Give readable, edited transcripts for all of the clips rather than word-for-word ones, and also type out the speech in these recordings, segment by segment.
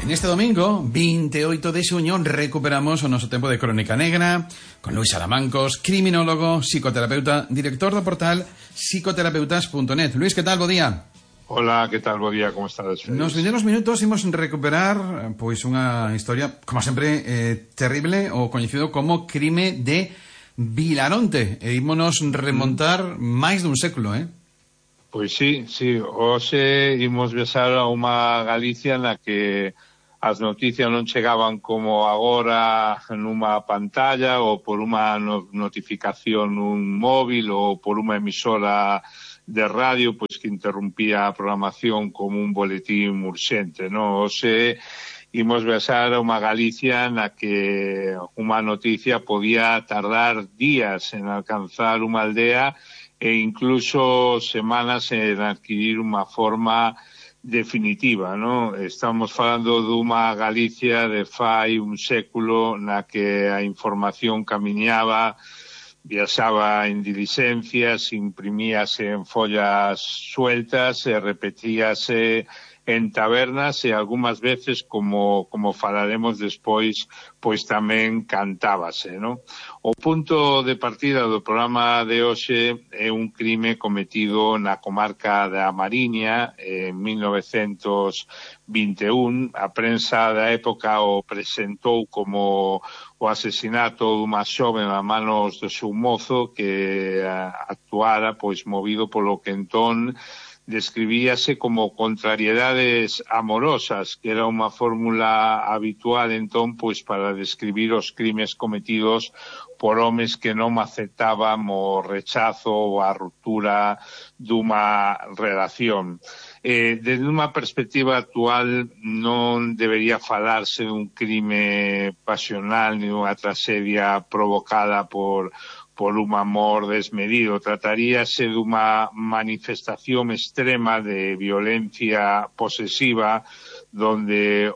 Neste domingo, 28 de xuño, recuperamos o noso tempo de Crónica Negra con Luis Salamancos, criminólogo, psicoterapeuta, director do portal psicoterapeutas.net. Luis, que tal? Bo día. Hola, que tal? Bo día, como estades? Nos vindeiros minutos imos recuperar pois unha historia, como sempre, terrible, o coñecido como crime de Vilaronte. E ímonos remontar máis dun século, Pois sí. Hoxe imos viaxar a unha Galicia na que as noticias non chegaban como agora nunha pantalla ou por unha notificación nun móvil ou por unha emisora de radio pois que interrumpía a programación como un boletín urxente, non? Hoxe imos viaxar a unha Galicia na que unha noticia podía tardar días en alcanzar unha aldea e incluso semanas en adquirir unha forma definitiva, non? Estamos falando dunha Galicia de fai un século na que a información camiñaba, viaxaba en dilixencias, imprimíase en follas sueltas e repetíase en tabernas e algunhas veces, como falaremos despois, pois tamén cantábase, non? O punto de partida do programa de hoxe é un crime cometido na comarca da Mariña en 1921. A prensa da época o presentou como o asesinato dunha xoven a manos do seu mozo que actuara pois movido polo que entón describíase como contrariedades amorosas, que era unha fórmula habitual entón pois para describir os crimes cometidos por homes que non aceptaban o rechazo ou a ruptura dunha relación. Desde unha perspectiva actual non debería falarse dun crime pasional ni dunha tragedia provocada por un amor desmedido. Trataríase dunha manifestación extrema de violencia posesiva donde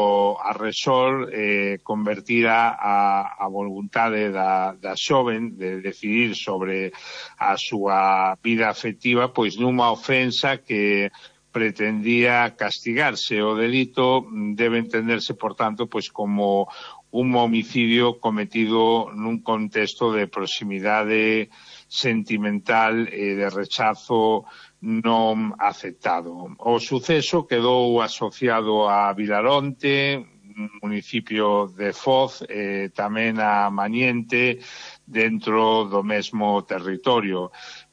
o agresor convertira a voluntade da xoven de decidir sobre a súa vida afectiva pois nunha ofensa que pretendía castigarse. O delito debe entenderse, por tanto, pois como un homicidio cometido nun contexto de proximidade sentimental e de rechazo non aceptado. O suceso quedou asociado a Vilaronte, municipio de Foz, e tamén a Maniente, dentro do mesmo territorio.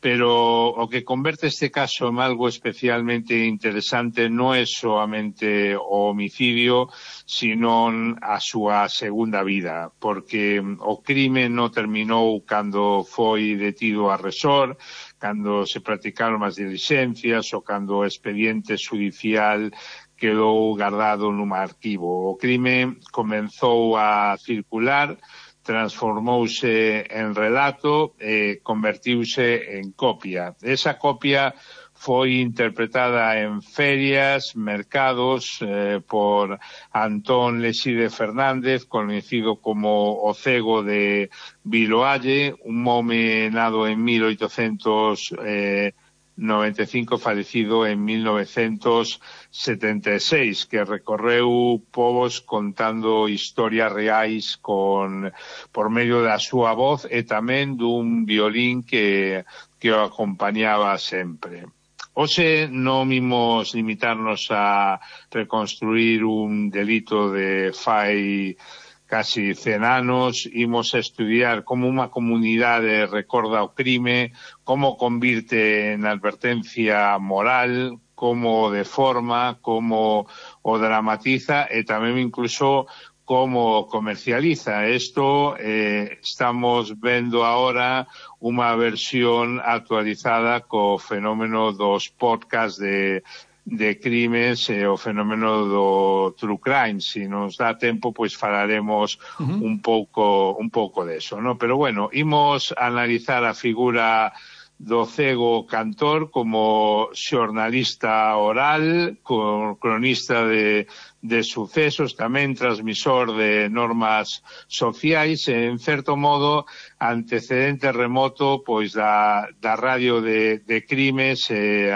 Pero o que converte este caso en algo especialmente interesante non é soamente o homicidio, sino a súa segunda vida, porque o crime non terminou cando foi detido o agresor, cando se practicaron as dilixencias ou cando o expediente judicial quedou guardado nun arquivo. O crime comenzou a circular, transformouse en relato e convertiuse en copia. Esa copia foi interpretada en ferias, mercados, por Antón Lexide Fernández, conocido como o Cego de Viloalle, un home nado en 1895, falecido en 1976, que recorreu povos contando historias reais por medio da súa voz e tamén dun violín que o acompañaba sempre. Hoxe non imos limitarnos a reconstruir un delito de fai casi 100 anos, imos a estudiar como unha comunidade recorda o crime, como convirte en advertencia moral, como o deforma, como o dramatiza e tamén incluso como comercializa. Isto estamos vendo agora unha versión actualizada co fenómeno dos podcasts de crimes e o fenómeno do true crime. Si nos dá tempo, pois falaremos un pouco deso, non? Pero bueno, imos analizar a figura do cego cantor como xornalista oral, cronista de sucesos, tamén transmisor de normas sociais e, en certo modo, antecedente remoto pois da radio de crimes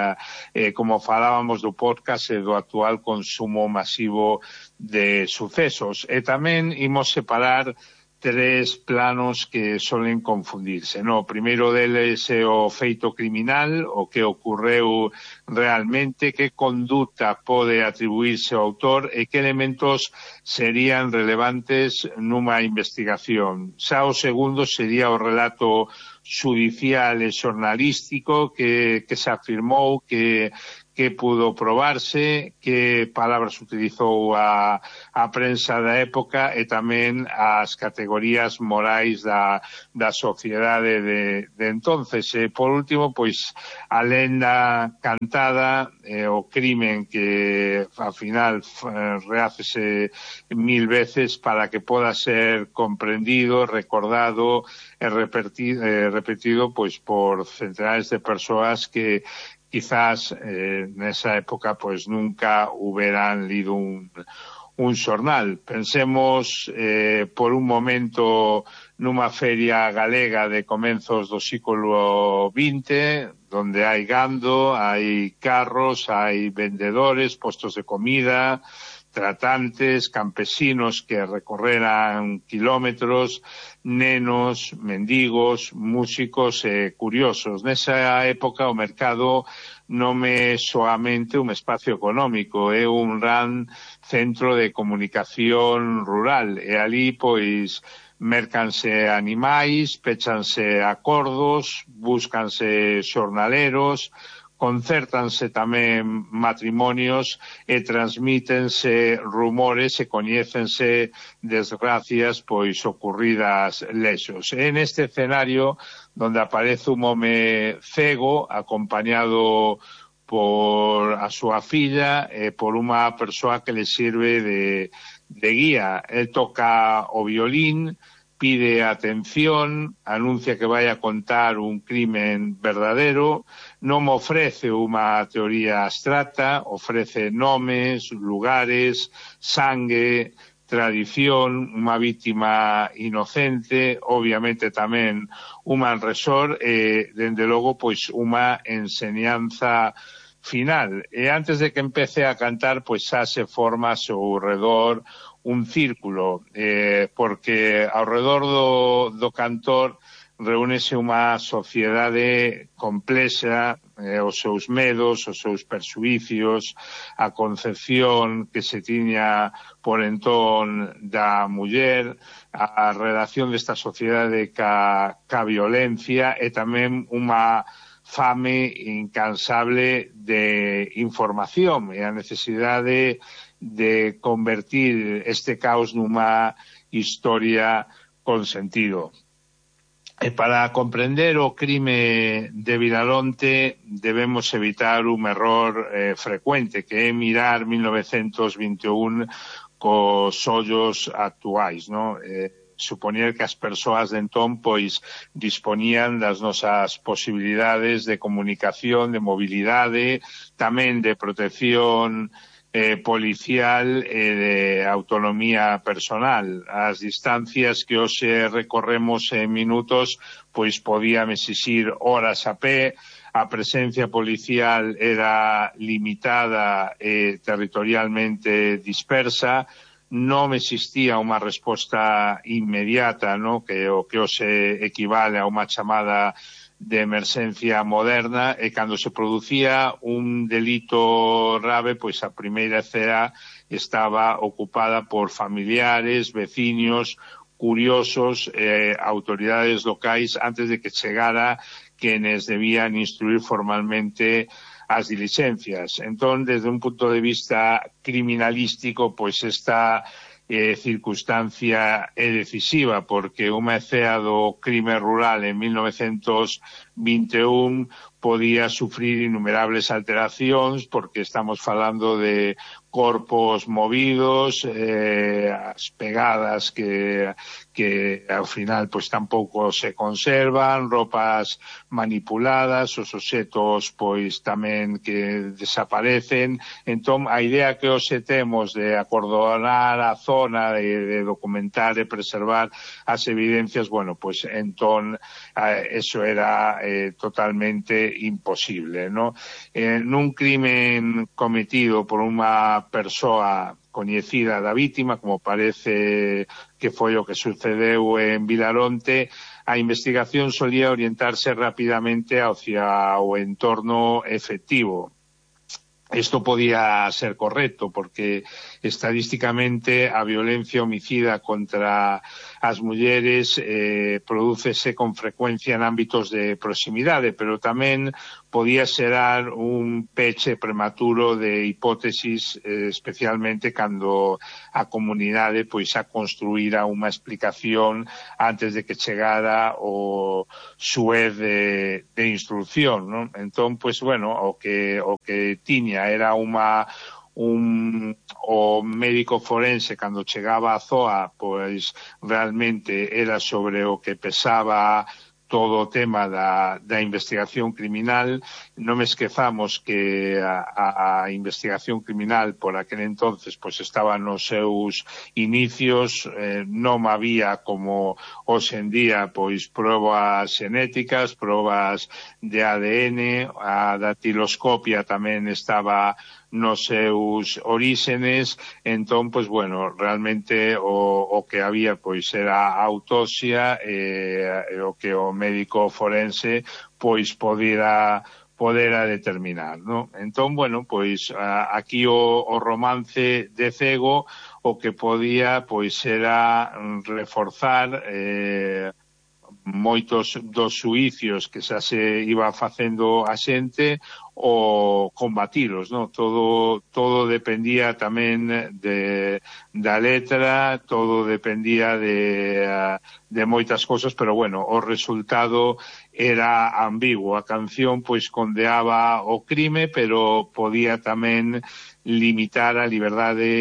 como falábamos do podcast e do actual consumo masivo de sucesos. E tamén imos separar tres planos que solen confundirse. O primeiro deles é o feito criminal, o que ocorreu realmente, que conduta pode atribuirse ao autor e que elementos serían relevantes nunha investigación. Xa o segundo sería o relato xudicial e xornalístico que se afirmou que pudo probarse, que palabras utilizou a prensa da época e tamén as categorías morais da sociedade de entonces. E, por último, pois, a lenda cantada, o crimen que, ao final, rehácese 1000 veces para que poda ser comprendido, recordado e repetido pois por centenares de persoas que quizás nesa época pois nunca hubieran lido un xornal. Pensemos por un momento nunha feria galega de comenzos do século XX, donde hai gando, hai carros, hai vendedores, postos de comida, tratantes, campesinos que recorreran kilómetros, nenos, mendigos, músicos e curiosos. Nesa época o mercado non é soamente un espacio económico, é un gran centro de comunicación rural, e ali, pois, mercanse animais, pechanse acordos, búscanse xornaleros, concértanse tamén matrimonios e transmítense rumores e coñécense desgracias pois ocurridas lexos. E neste escenario donde aparece un home cego acompañado por a súa filla e por unha persoa que le sirve de guía. El toca o violín, pide atención, anuncia que vai a contar un crimen verdadero, non ofrece unha teoría abstracta, ofrece nomes, lugares, sangue, tradición, unha víctima inocente, obviamente tamén un malresor e, dende logo, pois unha enseñanza final. E antes de que empece a cantar, pois xa se forma ao seu redor un círculo, porque ao redor do cantor reúnese unha sociedade complexa, os seus medos, os seus perxuicios, a concepción que se tiña por entón da muller, a relación desta sociedade ca violencia e tamén unha fame incansable de información e a necesidade de convertir este caos nunha historia con sentido. E para comprender o crime de Vilalonte debemos evitar un error frecuente, que é mirar 1921 cos ollos actuais, non? Supoñer que as persoas de entón pois disponían das nosas posibilidades de comunicación, de mobilidade, tamén de protección policial e de autonomía personal. As distancias que hoxe recorremos en minutos pois podían exixir horas a pé, a presencia policial era limitada e territorialmente dispersa, non existía unha resposta inmediata, no? Que o que hoxe equivale a unha chamada de emerxencia moderna, e cando se producía un delito grave, pois a primeira cea estaba ocupada por familiares, veciños, curiosos, autoridades locais, antes de que chegara quenes debían instruir formalmente as dilixencias. Entón, desde un punto de vista criminalístico, pois esta circunstancia é decisiva, porque unha cea do crime rural en 1921 XXI podía sufrir innumerables alteracións, porque estamos falando de corpos movidos, as pegadas que ao final pois tampouco se conservan, roupas manipuladas, os obxetos pois tamén que desaparecen. Entón, a idea que hoxe temos de acordonar a zona, de documentar e preservar as evidencias, bueno, pois entón eso era totalmente imposible, ¿no? Nun crimen cometido por unha persoa coñecida da vítima, como parece que foi o que sucedeu en Vilaronte, a investigación solía orientarse rapidamente hacia o entorno efectivo. Isto podía ser correcto, porque estadísticamente a violencia homicida contra as mulleres prodúcese con frecuencia en ámbitos de proximidade, pero tamén podía xerar un peche prematuro de hipótesis, especialmente cando a comunidade pois a construíra unha explicación antes de que chegara o xuez de instrucción, non? Entón, pois, bueno, o que tiña era o médico forense cando chegaba á zoa, pois realmente era sobre o que pesaba todo o tema da investigación criminal. Non me esquezamos que a investigación criminal por aquel entonces pois estaba nos seus inicios, non había como hoxe en día pois probas xenéticas, probas de ADN, a datiloscopia tamén estaba nos seus oríxenes. Entón, pois, bueno, realmente o que había pois era a autopsia, o que o médico forense pois podera determinar, ¿no? Entón, bueno, pois aquí o romance de Cego o que podía pois era reforzar moitos dos xuicios que xa se iba facendo a xente, o combatilos, ¿no? Todo dependía tamén da letra, todo dependía de moitas cosas, pero bueno, o resultado era ambiguo. A canción pois condeaba o crime, pero podía tamén limitar a liberdade